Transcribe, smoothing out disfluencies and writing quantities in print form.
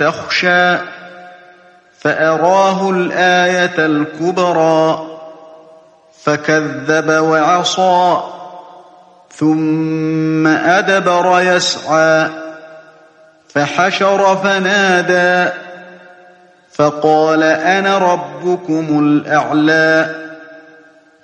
تخشى فأراه الآية الكبرى فكذب وعصى ثم أدبر يسعى فحشر فنادى فقال أنا ربكم الأعلى